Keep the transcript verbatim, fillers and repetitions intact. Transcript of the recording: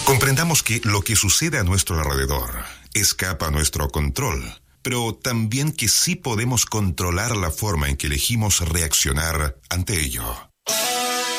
Comprendamos que lo que sucede a nuestro alrededor escapa a nuestro control, pero también que sí podemos controlar la forma en que elegimos reaccionar ante ello.